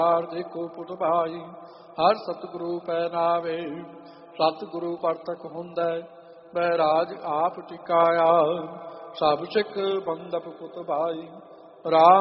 ਦੇਖੋ ਪੁੱਤ ਭਾਈ ਹਰ ਸਤਿਗੁਰੂ ਪੈ ਨਾਵੇ। ਸਤਿਗੁਰੂ ਪਰਤਕ ਹੁੰਦਾ ਬਹਿਰਾਜ ਆਪ ਟਿਕਾਇਆ। ਸਭ ਸਿੱਖ ਬੰਦਪ ਪੁੱਤ ਭਾਈ ਰਾਮ